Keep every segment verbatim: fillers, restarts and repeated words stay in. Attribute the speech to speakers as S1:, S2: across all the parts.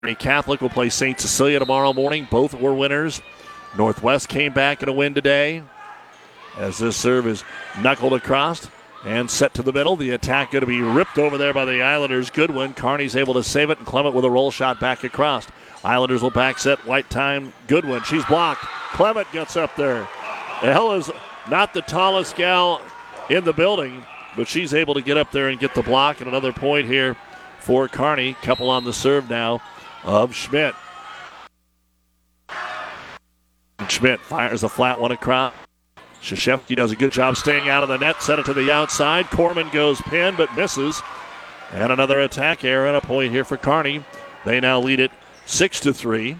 S1: Catholic will play Saint Cecilia tomorrow morning. Both were winners. Northwest came back in a win today as this serve is knuckled across and set to the middle. The attack going to be ripped over there by the Islanders. Goodwin. Kearney's able to save it, and Clement with a roll shot back across. Islanders will back set. White time. Goodwin. She's blocked. Clement gets up there. Ella's not the tallest gal in the building, but she's able to get up there and get the block. And another point here for Kearney. Couple on the serve now of Schmidt. And Schmidt fires a flat one across. Krzyzewski does a good job staying out of the net. Set it to the outside. Corman goes pin but misses. And another attack error and a point here for Kearney. They now lead it six to three.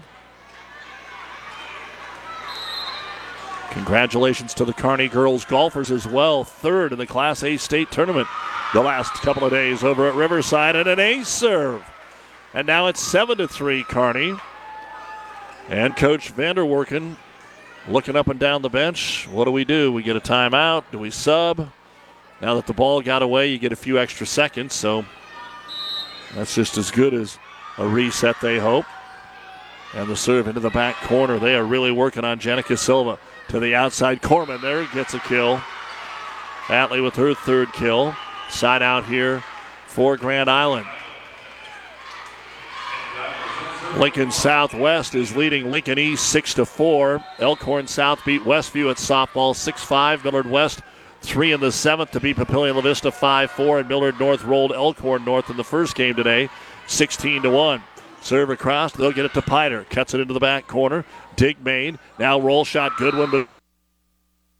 S1: Congratulations to the Kearney girls golfers as well. Third in the Class A state tournament the last couple of days over at Riverside. And an ace serve. And now it's seven to three Kearney. And Coach Vanderwerken looking up and down the bench. What do we do? We get a timeout. Do we sub? Now that the ball got away, you get a few extra seconds. So that's just as good as a reset, they hope. And the serve into the back corner. They are really working on Jenica Silva. To the outside, Corman there gets a kill. Atley with her third kill. Side out here for Grand Island. Lincoln Southwest is leading Lincoln East six to four. Elkhorn South beat Westview at softball six five. Millard West three in the seventh to beat Papillion La Vista five four. And Millard North rolled Elkhorn North in the first game today sixteen to one. Serve across. They'll get it to Piter. Cuts it into the back corner. Dig made. Now roll shot. Goodwin